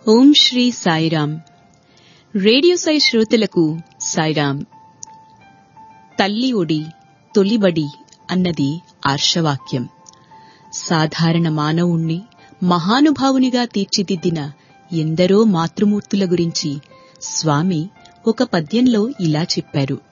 ఓం Shri Sairam. Radio Sai శ్రోతలకు సాయిరామ్. తల్లి ఒడి తొలిబడి అన్నది ఆర్షవాక్యం. సాధారణ మానవుణ్ణి మహానుభావునిగా తీర్చిదిద్దిన ఎందరో మాతృమూర్తుల గురించి స్వామి ఒక పద్యంలో ఇలా చెప్పారు.